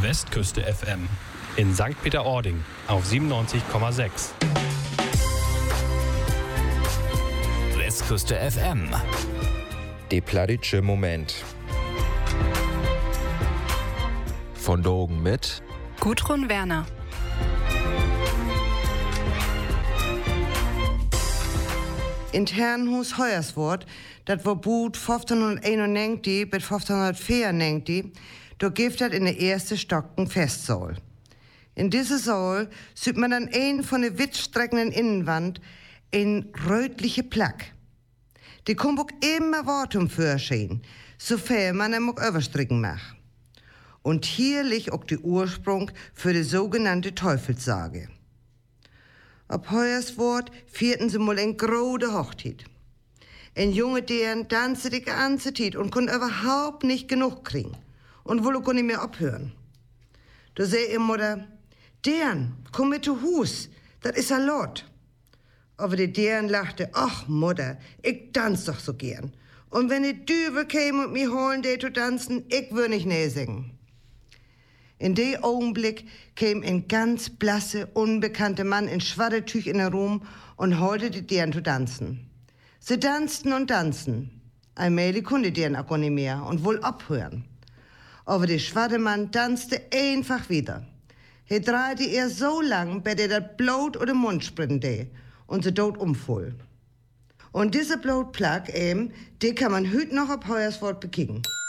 Westküste FM in St. Peter-Ording auf 97,6. Westküste FM. Der plattitsche Moment. Von Dogen mit Gudrun Werner. In Herrenhus Hoyerswoort, dat war Boot 1591 bis 1594, da gibt das in der ersten Stock ein Festsaal. In dieser Saal sieht man an ein von der wittstreckenden Innenwand ein rötliche Plack. Die kommt auch immer Wortum vorstehen, sofern man ihm auch überstricken macht. Und hier liegt auch der Ursprung für die sogenannte Teufelssage. Ab Hoyerswoort vierten sie mal eine große Hochzeit. Ein Junge, der tanzte die ganze Zeit und konnte überhaupt nicht genug kriegen und wollte auch nicht mehr abhören. Da sei ihre Mutter, Deren, komm mit zu Hus, das ist a Lot. Aber die Deren lachte, ach Mutter, ich tanz doch so gern. Und wenn die Düvel kämen und mich holen, die zu tanzen, ich würde nicht näher singen. In dem Augenblick kam ein ganz blasse, unbekannter Mann in Schwaddertüch in den Raum und holte die Deren zu tanzen. Sie tanzten und tanzten. Allmählich konnte die Deren auch nicht mehr und wohl abhören. Aber der Schwaddermann tanzte einfach wieder. Er drehte ihr so lang, bis er das Blut oder den Mund sprinte und sie dort umfuhl. Und diese Blutplack die kann man heute noch auf Hoyerswoort bekicken.